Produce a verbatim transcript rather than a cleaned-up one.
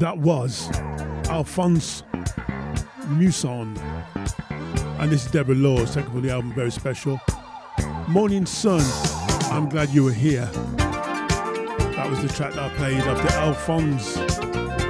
That was Alphonse Muson. And this is Deborah Laws, second for the album, very special. Morning Sun, I'm glad you were here. That was the track that I played of the Alphonse